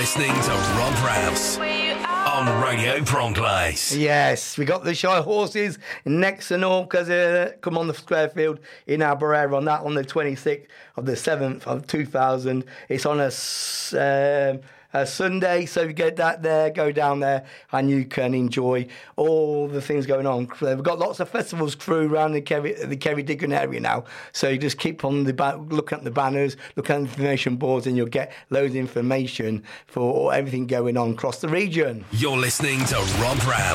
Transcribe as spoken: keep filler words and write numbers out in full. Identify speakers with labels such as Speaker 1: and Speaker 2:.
Speaker 1: Listening to Rob Rouse on Radio Bronx.
Speaker 2: Yes, we got the Shy Horses next and all because uh, come on the square field in Alberera on that on the twenty-sixth of the seventh of two thousand. It's on a, um, a Sunday, so you get that there, go down there, and you can enjoy all the things going on. We've got lots of festivals through around the Kerry, the Kerry Diggin area now, so you just keep on the ba- looking at the banners, look at the information boards, and you'll get loads of information for everything going on across the region.
Speaker 1: You're listening to Rob Rouse.